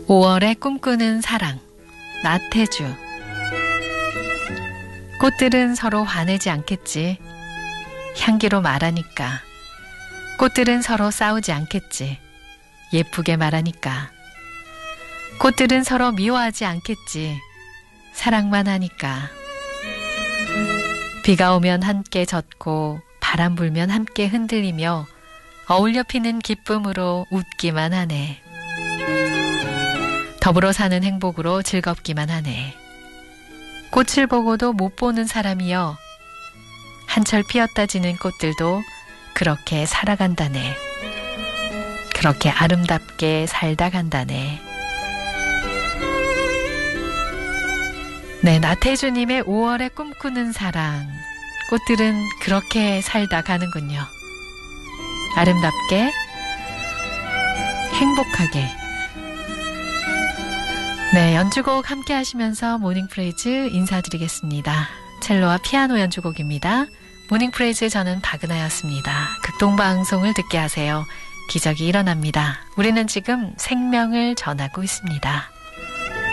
5월에 꿈꾸는 사랑, 나태주. 꽃들은 서로 화내지 않겠지. 향기로 말하니까. 꽃들은 서로 싸우지 않겠지. 예쁘게 말하니까. 꽃들은 서로 미워하지 않겠지. 사랑만 하니까. 비가 오면 함께 젖고 바람 불면 함께 흔들리며 어울려 피는 기쁨으로 웃기만 하네. 더불어 사는 행복으로 즐겁기만 하네. 꽃을 보고도 못 보는 사람이여. 한철 피었다 지는 꽃들도 그렇게 살아간다네. 그렇게 아름답게 살다 간다네. 네, 나태주님의 5월에 꿈꾸는 사랑. 꽃들은 그렇게 살다 가는군요. 아름답게, 행복하게. 네, 연주곡 함께 하시면서 모닝프레이즈 인사드리겠습니다. 첼로와 피아노 연주곡입니다. 모닝프레이즈 저는 박은하였습니다. 극동방송을 듣게 하세요. 기적이 일어납니다. 우리는 지금 생명을 전하고 있습니다.